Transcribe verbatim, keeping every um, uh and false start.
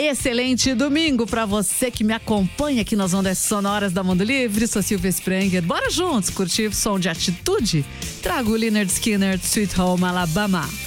Excelente domingo pra você que me acompanha aqui nas ondas sonoras da Mundo Livre. Sou Silvia Sprenger. Bora juntos curtir som de atitude? Trago o Lynyrd Skynyrd, Sweet Home Alabama.